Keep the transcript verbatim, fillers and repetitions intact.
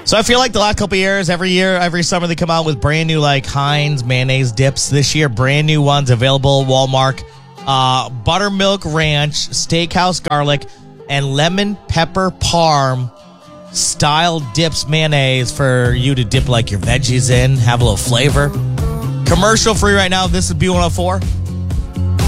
So I feel like the last couple of years, every year, every summer, they come out with brand new like Heinz mayonnaise dips. This year, brand new ones available at Walmart. Uh, buttermilk ranch, steakhouse garlic, and lemon pepper parm style dips mayonnaise for you to dip like your veggies in, have a little flavor. Commercial free right now. This is B one oh four.